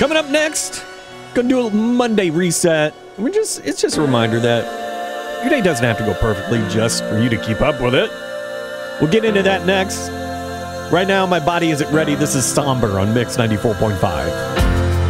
Coming up next, gonna do a Monday reset. It's just a reminder that your day doesn't have to go perfectly just for you to keep up with it. We'll get into that next. Right now, my body isn't ready. This is Somber on Mix 94.5.